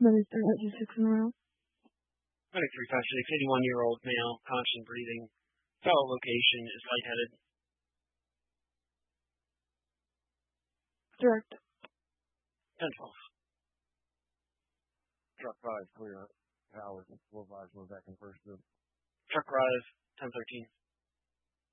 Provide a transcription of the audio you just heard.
That is 6 in a row. 2356, 81-year-old male, constant breathing. Fellow location is lightheaded. Direct. 10-12. Truck 5 clear. Howard, 4-5, move back in first. Truck 5, 10-13.